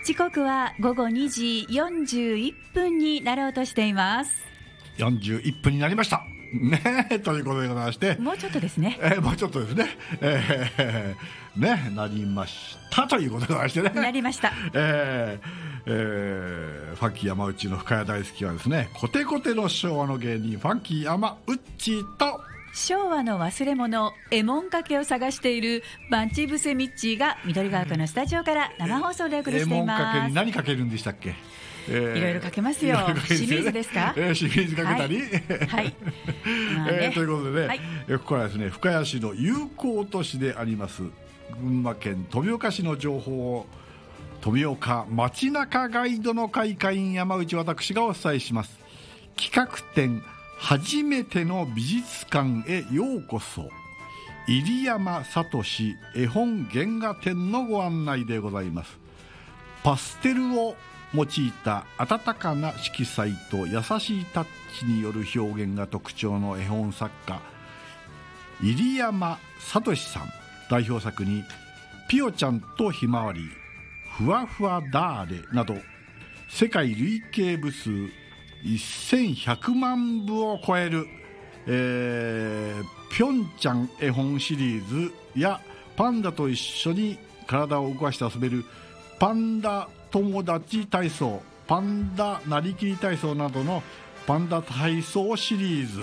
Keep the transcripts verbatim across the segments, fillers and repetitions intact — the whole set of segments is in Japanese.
時刻は午後にじよんじゅういっぷんになろうとしています。 よんじゅういっぷんになりましたねということでございまして、 もうちょっとですね、 えー、もうちょっとですね、えー、ねなりましたということでございましてね、 なりました、 えーえー、ファンキー山内の深谷大好きはですね、コテコテの昭和の芸人ファンキー山内と昭和の忘れ物エモンかけを探しているバンチブセミッチーが緑川区のスタジオから生放送でお送りしています。 エモンかけに何かけるんでしたっけ？ えー、いろいろかけますよ。清水ですか？ えー、清水かけたり、はいはいまあねえー、ということでね、はい、えここからですね、深谷市の友好都市であります群馬県富岡市の情報を富岡街中ガイドの会会員山内私がお伝えします。企画展初めての美術館へようこそ、入山聡絵本原画展のご案内でございます。パステルを用いた温かな色彩と優しいタッチによる表現が特徴の絵本作家入山聡さん、代表作にピオちゃんとひまわり、ふわふわダーレなど世界累計部数せんひゃくまんぶを超える、えー、ぴょんちゃん絵本シリーズやパンダと一緒に体を動かして遊べるパンダ友達体操、パンダなりきり体操などのパンダ体操シリーズ、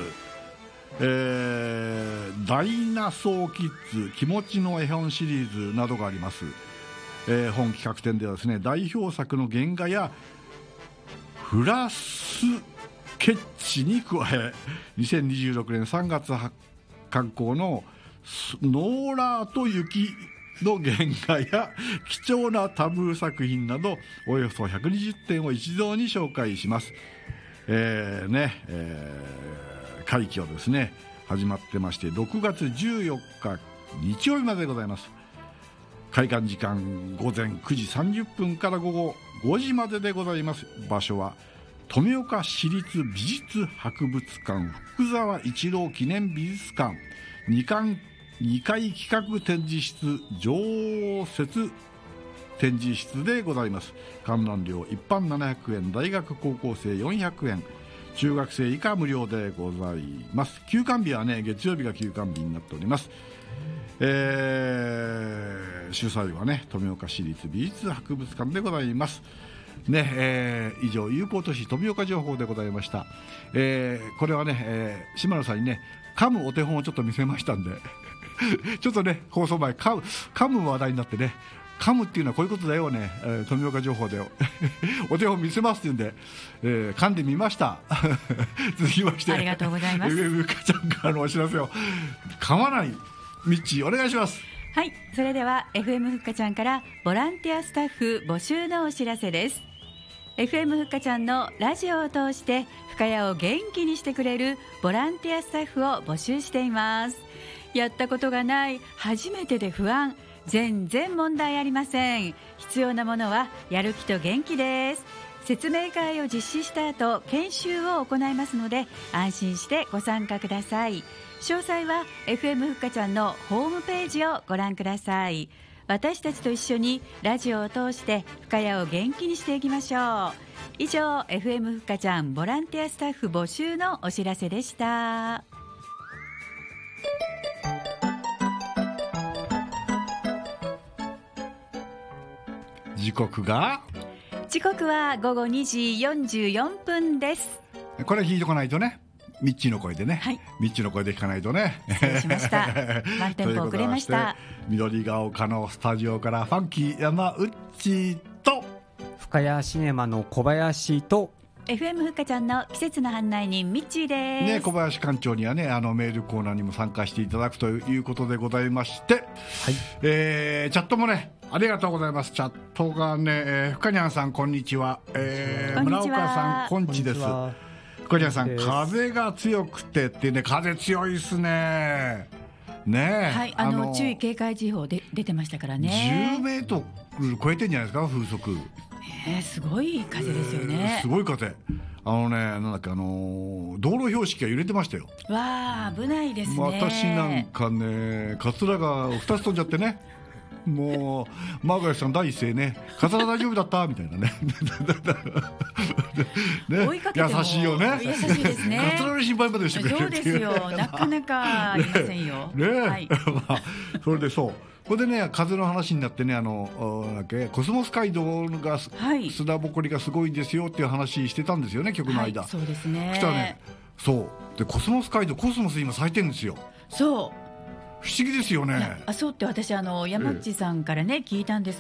えー、ダイナソーキッズ気持ちの絵本シリーズなどがあります。えー、本企画展ではですね、代表作の原画やフラスケッチに加え、にせんにじゅうろくねんさんがつ刊行のノーラーと雪の原画や貴重なタブー作品などおよそひゃくにじゅってんを一堂に紹介します。えーねえー、会期はですね始まってまして、ろくがつじゅうよっか日曜日までございます。開館時間午前くじさんじゅっぷんから午後ごじまででございます。場所は富岡市立美術博物館福沢一郎記念美術館にかいにかい企画展示室常設展示室でございます。観覧料一般ななひゃくえん、大学高校生よんひゃくえん、中学生以下無料でございます。休館日はね月曜日が休館日になっております。えー、主催はね富岡市立美術博物館でございますね。えー、以上友好都市富岡情報でございました。えー、これはね、えー、島野さんにね噛むお手本をちょっと見せましたんでちょっとね放送前噛む、噛む話題になってね、噛むっていうのはこういうことだよね、えー、富岡情報でお手本見せますっていうんで、えー、噛んでみました続きましてありがとうございます。 エフエム かちゃんからのお知らせを噛まないミッチーお願いします。 はい、それでは エフエム ふっかちゃんからボランティアスタッフ募集のお知らせです。 エフエム ふっかちゃんのラジオを通して深谷を元気にしてくれるボランティアスタッフを募集しています。やったことがない、初めてで不安、全然問題ありません。必要なものはやる気と元気です。説明会を実施した後研修を行いますので安心してご参加ください。詳細は エフエム ふっかちゃんのホームページをご覧ください。私たちと一緒にラジオを通して深谷を元気にしていきましょう。以上 エフエム ふっかちゃんボランティアスタッフ募集のお知らせでした。 時刻が時刻は午後にじよんじゅうよんぷんです。 これ聞いてこないとね、ミッチーの声でね、 はい、 ミッチーの声で聞かないとね。 失礼しましたワンテンポ遅れました。 緑が丘のスタジオからファンキー山内と深谷シネマの小林とエフエム ふっかちゃんの季節の案内人ミッチーです、 ね、小林館長にはねあのメールコーナーにも参加していただくということでございまして、はい、えー、チャットもねありがとうございます。チャットがね、えー、深谷さんこんにちは、えー、村岡さんこんちです。深谷さん風が強くてってね、風強いですね。ねえ、 はい、あの、あの注意警戒情報で出てましたからね。 じゅうメートル超えてんじゃないですか風速。 えー、すごい風ですよね。 すごい風。あのね、なんだっけ、あのー、道路標識が揺れてましたよ。 わあ、危ないですね。 私なんかね、カツラがふたつ飛んじゃってね。 もうマーガレットさん第一声ね、カツラ大丈夫だったみたいなねね、追いかけても優しいよね。 優しいですね。 カツラの心配までしてくれるそうですよ、なかなかありませんよ。 ねね、 はいまあ、それでそうこれでね、風の話になってね、あのだっけコスモス街道が、はい、砂ぼこりがすごいんですよっていう話してたんですよね、曲の間、 はい、そうですね。 そしたらね、そうでコスモス街道、コスモス今咲いてるんですよ。 そう不思議ですよね。 あ、そうって私あの山内さんからね、聞いたんです